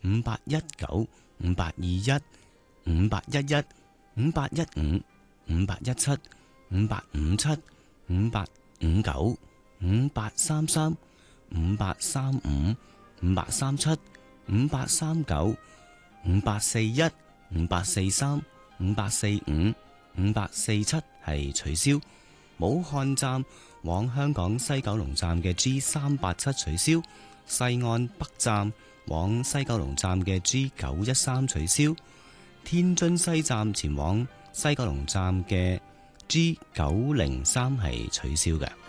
5819、5821、5811、5815、5817、5857、5859、5833、5835、5837、5839、5841、5843、5845、5847係取消。武漢站往香港西九龍站嘅 G387 取消。西岸北站往西九龍站嘅 G913 取消。天津西站前往西九龍站嘅 G903 係取消嘅。